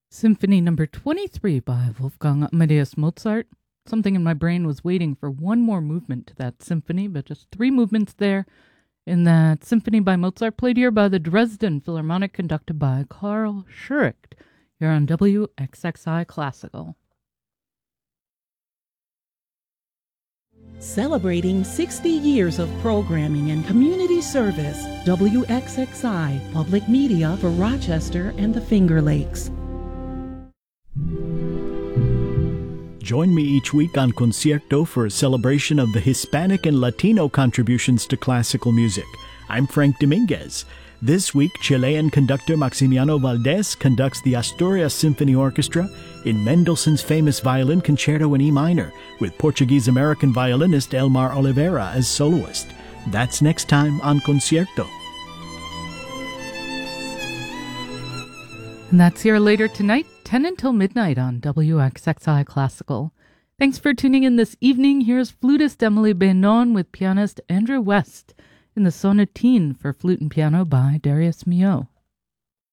Symphony number 23 by Wolfgang Amadeus Mozart. Something in my brain was waiting for one more movement to that symphony, but just three movements there in that symphony by Mozart, played here by the Dresden Philharmonic, conducted by Carl Schuricht, here on WXXI Classical. Celebrating 60 years of programming and community service, WXXI Public Media for Rochester and the Finger Lakes. Join me each week on Concierto for a celebration of the Hispanic and Latino contributions to classical music. I'm Frank Dominguez. This week, Chilean conductor Maximiano Valdés conducts the Asturias Symphony Orchestra in Mendelssohn's famous violin concerto in E minor, with Portuguese-American violinist Elmar Oliveira as soloist. That's next time on Concierto. And that's here later tonight, 10 until midnight on WXXI Classical. Thanks for tuning in this evening. Here's flutist Emily Benon with pianist Andrew West in the Sonatine for flute and piano by Darius Milhaud.